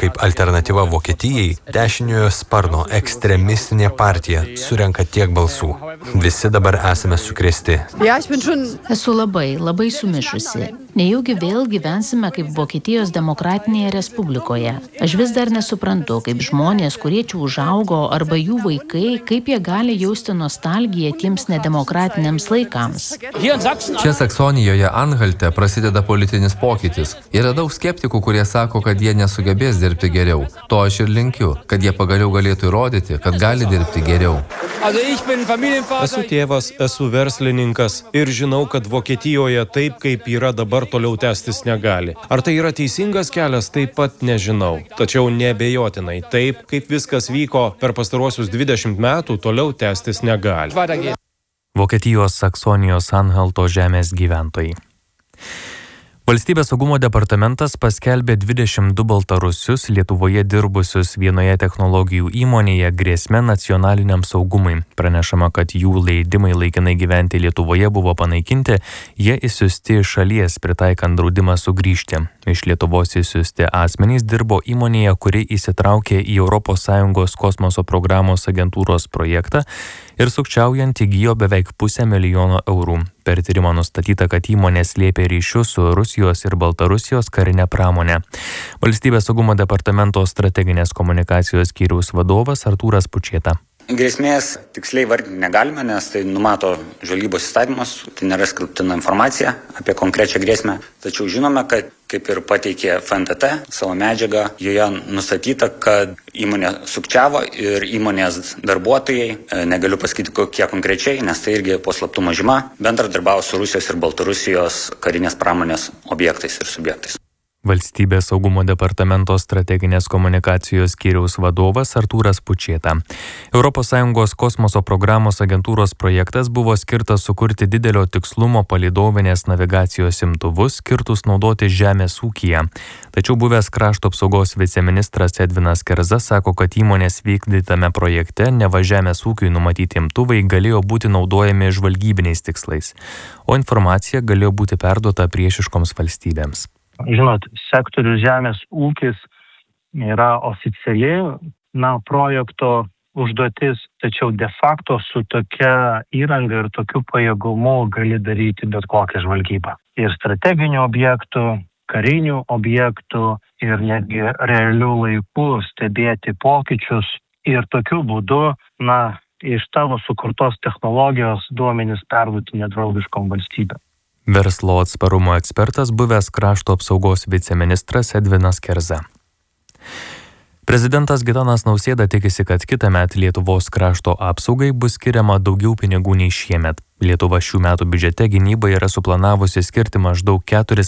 kaip alternatyva Vokietijai, dešiniojo sparno ekstremistinė partija surenka tiek balsų. Visi dabar esame sukrėsti. Esu labai sumišusi. Nejaugi vėl gyvensime kaip Vokietijos demokratinėje respublikoje. Aš vis dar nesuprantu, kaip žmonės, kurie čia užaugo, arba jų vaikai, kaip jie gali jausti nostalgiją tiems nedemokratiniams laikams. Čia Saksonijoje Anhalte prasideda politinis pokytis. Yra daug skeptikų, kurie sako, kad jie nesugebės dirbti geriau. To aš ir linkiu, kad jie pagaliau galėtų įrodyti, kad gali dirbti geriau. Esu tėvas, esu verslininkas ir žinau, kad Vokietijoje taip, kaip yra dabar, toliau tęstis negali. Ar tai yra teisingas kelias, taip pat nežinau. Tačiau neabejotinai, taip, kaip viskas vyko per pastaruosius 20 metų, toliau tęstis negali. Vokietijos Saksonijos Anhalto žemės gyventojai. Valstybės saugumo departamentas paskelbė 22 baltarusius Lietuvoje dirbusius vienoje technologijų įmonėje grėsme nacionaliniam saugumui. Pranešama, kad jų leidimai laikinai gyventi Lietuvoje buvo panaikinti, jie išsiųsti iš šalies, pritaikant draudimą sugrįžti. Iš Lietuvos išsiųsti asmenys dirbo įmonėje, kuri įsitraukė į ES kosmoso programos agentūros projektą ir sukčiaujant įgijo beveik 500 000 eurų. Per tyrimą nustatyta, kad įmonė slėpė ryšius su Rusijos ir Baltarusijos karinė pramonė. Valstybės saugumo departamento strateginės komunikacijos skyriaus vadovas Artūras Pučėta. Grėsmės tiksliai vardinti negalime, nes tai numato žvalgybos įstatymas, tai nėra skelbtina informacija apie konkrečią grėsmę. Tačiau žinome, kad kaip ir pateikė FNTT savo medžiagą, joje nustatyta, kad įmonė sukčiavo ir įmonės darbuotojai, negaliu pasakyti kokie konkrečiai, nes tai irgi po slaptumo žyma, bendradarbiavo su Rusijos ir Baltarusijos karinės pramonės objektais ir subjektais. Valstybės saugumo departamento strateginės komunikacijos skyriaus vadovas Artūras Pučėta. ES kosmoso programos agentūros projektas buvo skirtas sukurti didelio tikslumo palydovinės navigacijos imtuvus, skirtus naudoti žemės ūkyje. Tačiau buvęs krašto apsaugos viceministras Edvinas Kerza sako, kad įmonės vykdytame projekte neva žemės ūkiui numatyti imtuvai galėjo būti naudojami žvalgybiniais tikslais, o informacija galėjo būti perduota priešiškoms valstybėms. Žinot, sektorius žemės ūkis yra oficiali projekto užduotis, tačiau de facto su tokia įranga ir tokiu pajėgumu gali daryti bet kokią žvalgybą. Ir strateginių objektų, karinių objektų ir netgi realių laikų stebėti pokyčius ir tokiu būdu, iš tavo sukurtos technologijos duomenis perduoti nedraugiškom valstybėm. Verslo atsparumo ekspertas buvęs krašto apsaugos viceministras Edvinas Kerza. Prezidentas Gitanas Nausėda tikisi, kad kitąmet Lietuvos krašto apsaugai bus skiriama daugiau pinigų nei šiemet. Lietuva šių metų biudžete gynybai yra suplanavusi skirti maždaug 4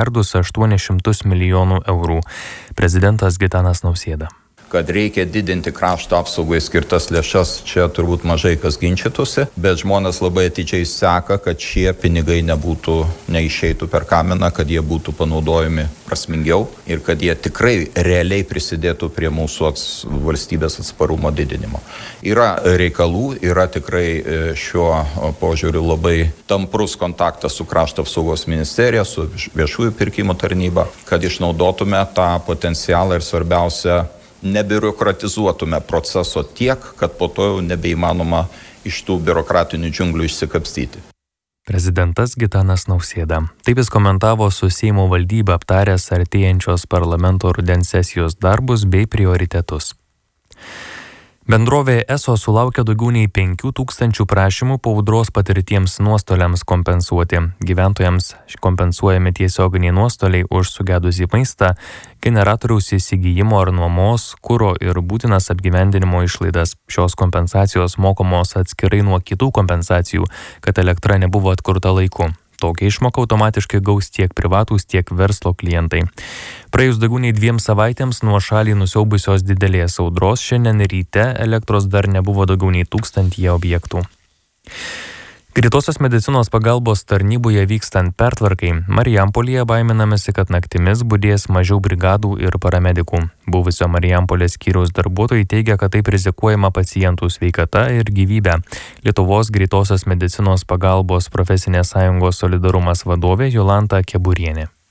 800 000 000 eurų. Prezidentas Gitanas Nausėda. Kad reikia didinti krašto apsaugai skirtas lėšas, čia turbūt mažai kas ginčytųsi, bet žmonės labai atidžiai seka, kad šie pinigai neišeitų per kaminą, kad jie būtų panaudojami prasmingiau ir kad jie tikrai realiai prisidėtų prie mūsų valstybės atsparumo didinimo. Yra reikalų, yra tikrai šiuo požiūriu labai tamprus kontaktas su krašto apsaugos ministerija, su viešųjų pirkimų tarnyba, kad išnaudotume tą potencialą ir svarbiausia, nebiurokratizuotume proceso tiek, kad po to jau nebeįmanoma iš tų biurokratinių džiunglių išsikapstyti. Prezidentas Gitanas Nausėda. Taip jis komentavo su Seimo valdyba aptaręs artėjančios parlamento rudens sesijos darbus bei prioritetus. Bendrovė ESO sulaukė daugiau nei 5000 prašymų po audros patirtiems nuostoliams kompensuoti. Gyventojams kompensuojami tiesioginiai nuostoliai už sugedusį maistą, generatoriaus įsigijimo ar nuomos, kuro ir būtinas apgyvendinimo išlaidas. Šios kompensacijos mokamos atskirai nuo kitų kompensacijų, kad elektra nebuvo atkurta laiku. Tokią išmoką automatiškai gaus tiek privatūs, tiek verslo klientai. Praėjus daugiau nei 2 savaitėms nuo šalį nusiaubusios didelės audros, šiandien ryte elektros dar nebuvo daugiau nei 1000 objektų. Greitosios medicinos pagalbos tarnyboje vykstant pertvarkai, Marijampolėje baiminamasi, kad naktimis budės mažiau brigadų ir paramedikų. Buvusio Marijampolės skyriaus darbuotojai teigia, kad taip rizikuojama pacientų sveikata ir gyvybė. Lietuvos greitosios medicinos pagalbos profesinės sąjungos Solidarumas vadovė Jolanta Keburienė.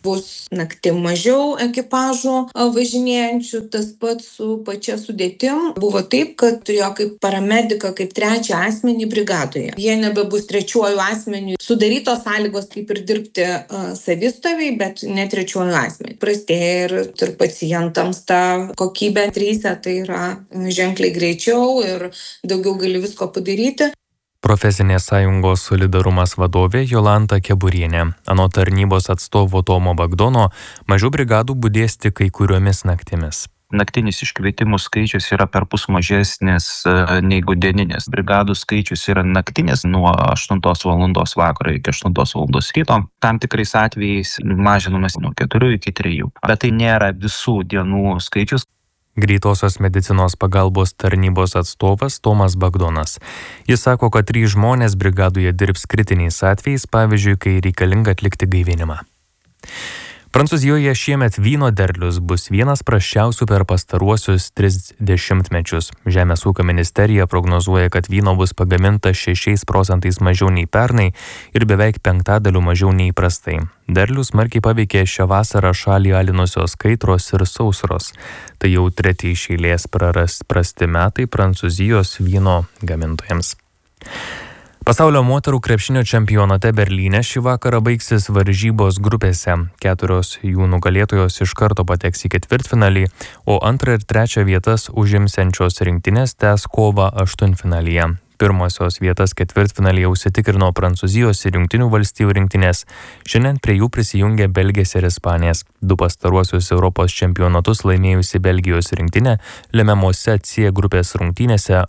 Bus naktim mažiau ekipažų važinėjančių, tas pats su pačia sudėtim. Buvo taip, kad turėjo kaip paramediką, kaip trečią asmenį brigadoje. Jie nebebus trečiuoju asmeniu. Sudarytos sąlygos kaip ir dirbti savistoviai, bet ne trečiuoju asmeniu. Prastėja ir pacientams ta kokybė tryse, tai yra ženkliai greičiau ir daugiau gali visko padaryti. Profesinės sąjungos Solidarumas vadovė Jolanta Keburienė. Anot tarnybos atstovo Tomo Bagdono, mažiau brigadų budės tik kai kuriomis naktimis. Naktinis iškvietimų skaičius yra perpus mažesnis negu dieninis. Brigadų skaičius yra naktinis nuo 8 valandos vakaro iki 8 valandos ryto. Tam tikrais atvejais mažinamas nuo 4 iki 3. Bet tai nėra visų dienų skaičius. Greitosios medicinos pagalbos tarnybos atstovas Tomas Bagdonas. Jis sako, kad 3 žmonės brigadoje dirbs kritiniais atvejais, pavyzdžiui, kai reikalinga atlikti gaivinimą. Prancūzijoje šiemet vyno derlius bus vienas prasčiausių per pastaruosius 30 mečius. Žemės ūkio ministerija prognozuoja, kad vyno bus pagaminta 6% mažiau nei pernai ir beveik 5% mažiau nei įprastai. Derlius smarkiai paveikė šią vasarą šalį alinusios kaitros ir sausros. Tai jau 3 iš eilės prasti metai Prancūzijos vyno gamintojams. Pasaulio moterų krepšinio čempionate Berlyne šį vakarą baigsis varžybos grupėse. 4 jų nugalėtojos iš karto pateks į ketvirtfinalį, o 2 ir 3 vietas užimsiančios rinktinės tęs kovą aštuntfinalyje. Pirmosios vietas ketvirtfinalyje užsitikrino Prancūzijos ir Jungtinių valstijų rinktinės. Šiandien prie jų prisijungė Belgijos ir Ispanijos. 2 pastaruosius Europos čempionatus laimėjusi Belgijos rinktinė lemiamose C grupės rungtynėse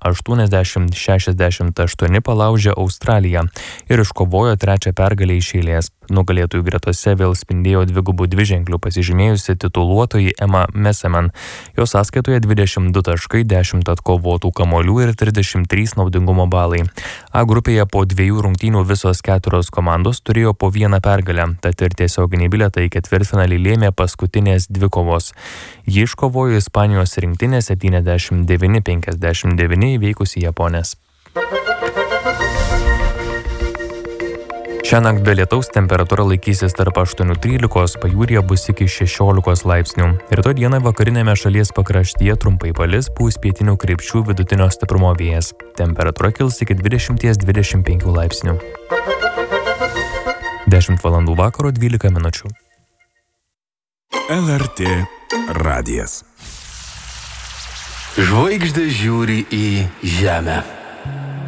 80-68 palaužė Australiją ir iškovojo 3 pergalę iš eilės. Nugalėtojų gretose vėl spindėjo dvigubų dviženklių pasižymėjusi tituluotoji Emma Messeman. Jos sąskaitoje 22 taškai, 10 atkovotų kamuolių ir 33 naudingumo balai. A grupėje po 2 rungtynių visos 4 komandos turėjo po 1 pergalę, tad ir tiesioginį bilietą į ketvirtfinalį lėmė paskutinės 2 kovos. Ji iškovojo Ispanijos rinktinę 79-59 įveikusi Japonės. Šiąnakt be lietaus temperatūra laikysis tarp 8-13, pajūryje bus iki 16 laipsnių. Rytoj dieną vakarinėme šalies pakraštyje trumpai palis, pūs pietinių krypčių vidutinio stiprumo vėjas. Temperatūra kils iki 20-25 laipsnių. 10 valandų vakaro 12 minučių. LRT radijas. Žvaigždės žiūri į žemę.